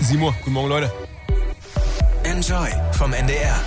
7 Uhr. Guten Morgen, Leute. Enjoy vom NDR.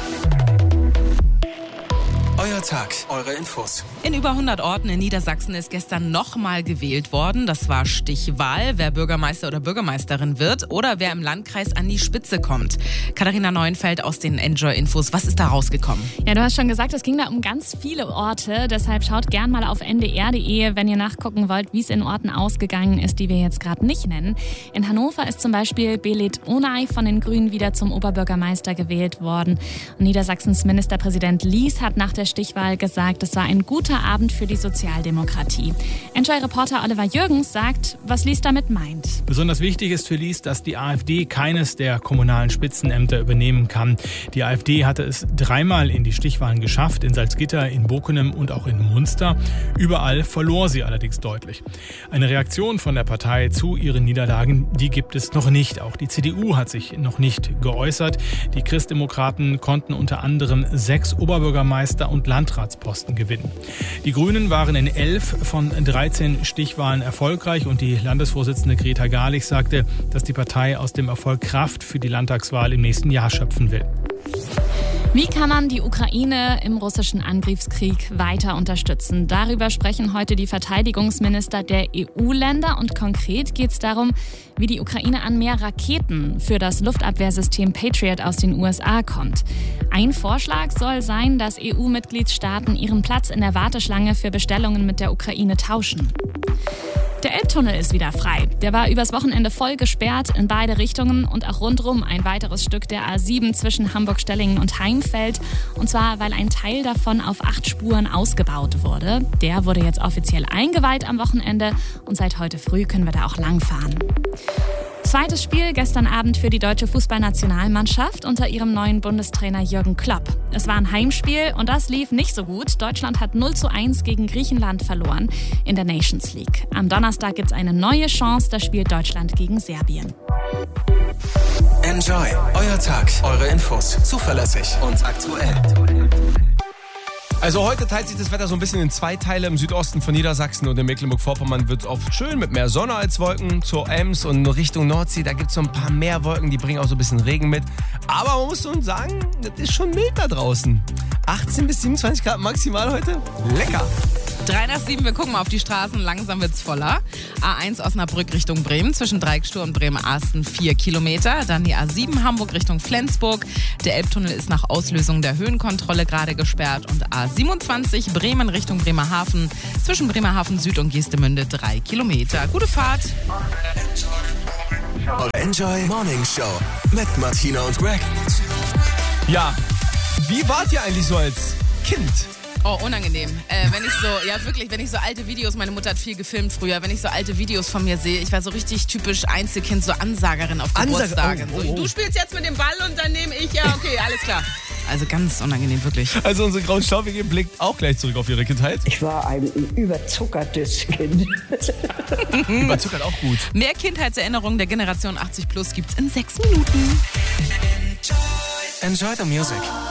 Euer Tag, eure Infos. In über 100 Orten in Niedersachsen ist gestern nochmal gewählt worden. Das war Stichwahl, wer Bürgermeister oder Bürgermeisterin wird oder wer im Landkreis an die Spitze kommt. Katharina Neuenfeld aus den Enjoy-Infos. Was ist da rausgekommen? Ja, du hast schon gesagt, es ging da um ganz viele Orte. Deshalb schaut gern mal auf ndr.de, wenn ihr nachgucken wollt, wie es in Orten ausgegangen ist, die wir jetzt gerade nicht nennen. In Hannover ist zum Beispiel Belit Onay von den Grünen wieder zum Oberbürgermeister gewählt worden. Und Niedersachsens Ministerpräsident Lies hat nach der Stichwahl gesagt, es war ein guter Abend für die Sozialdemokratie. Enjoy-Reporter Oliver Jürgens sagt, was Lies damit meint. Besonders wichtig ist für Lies, dass die AfD keines der kommunalen Spitzenämter übernehmen kann. Die AfD hatte es 3-mal in die Stichwahlen geschafft, in Salzgitter, in Bockenem und auch in Munster. Überall verlor sie allerdings deutlich. Eine Reaktion von der Partei zu ihren Niederlagen, die gibt es noch nicht. Auch die CDU hat sich noch nicht geäußert. Die Christdemokraten konnten unter anderem 6 Oberbürgermeister und Landratsposten gewinnen. Die Grünen waren in 11 von 13 Stichwahlen erfolgreich und die Landesvorsitzende Greta Garlich sagte, dass die Partei aus dem Erfolg Kraft für die Landtagswahl im nächsten Jahr schöpfen will. Wie kann man die Ukraine im russischen Angriffskrieg weiter unterstützen? Darüber sprechen heute die Verteidigungsminister der EU-Länder und konkret geht es darum, wie die Ukraine an mehr Raketen für das Luftabwehrsystem Patriot aus den USA kommt. Ein Vorschlag soll sein, dass EU-Mitgliedstaaten ihren Platz in der Warteschlange für Bestellungen mit der Ukraine tauschen. Der Elbtunnel ist wieder frei. Der war übers Wochenende voll gesperrt in beide Richtungen und auch rundrum ein weiteres Stück der A7 zwischen Hamburg-Stellingen und Heimfeld. Und zwar, weil ein Teil davon auf 8 Spuren ausgebaut wurde. Der wurde jetzt offiziell eingeweiht am Wochenende und seit heute früh können wir da auch langfahren. Zweites Spiel gestern Abend für die deutsche Fußballnationalmannschaft unter ihrem neuen Bundestrainer Jürgen Klopp. Es war ein Heimspiel und das lief nicht so gut. Deutschland hat 0:1 gegen Griechenland verloren in der Nations League. Am Donnerstag gibt es eine neue Chance, da spielt Deutschland gegen Serbien. Enjoy, euer Tag, eure Infos, zuverlässig und aktuell. Also heute teilt sich das Wetter so ein bisschen in 2 Teile. Im Südosten von Niedersachsen und in Mecklenburg-Vorpommern wird es oft schön mit mehr Sonne als Wolken. Zur Ems und Richtung Nordsee, da gibt es so ein paar mehr Wolken, die bringen auch so ein bisschen Regen mit. Aber man muss schon sagen, das ist schon mild da draußen. 18 bis 27 Grad maximal heute. Lecker! 7:03, wir gucken mal auf die Straßen, langsam wird's voller. A1 Osnabrück Richtung Bremen, zwischen Dreieckstur und Bremen-Asten 4 Kilometer. Dann die A7 Hamburg Richtung Flensburg. Der Elbtunnel ist nach Auslösung der Höhenkontrolle gerade gesperrt. Und A27 Bremen Richtung Bremerhaven, zwischen Bremerhaven Süd und Geestemünde 3 Kilometer. Gute Fahrt! Enjoy Morning Show mit Martina und Greg. Ja, wie wart ihr eigentlich so als Kind? Oh, unangenehm. Wenn ich so alte Videos, meine Mutter hat viel gefilmt früher, wenn ich so alte Videos von mir sehe, ich war so richtig typisch Einzelkind, so Ansagerin auf Geburtstagen. So, du spielst jetzt mit dem Ball und dann nehme ich, ja okay, alles klar. Also ganz unangenehm, wirklich. Also unsere Grauen-Staubige blickt auch gleich zurück auf ihre Kindheit. Ich war ein überzuckertes Kind. Überzuckert auch gut. Mehr Kindheitserinnerungen der Generation 80 Plus gibt's in 6 Minuten. Enjoy the music.